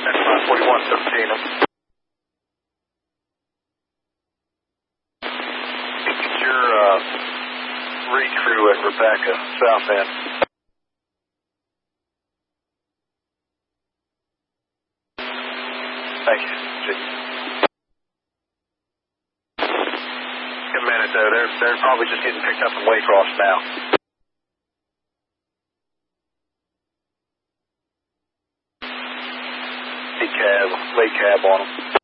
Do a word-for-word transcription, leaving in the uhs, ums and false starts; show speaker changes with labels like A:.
A: five forty-one thirteen. Get your uh, recrew at Rebecca, south end. Thank you. A minute though, they're, they're probably just getting picked up from Waycross now. Cab, late cab on them.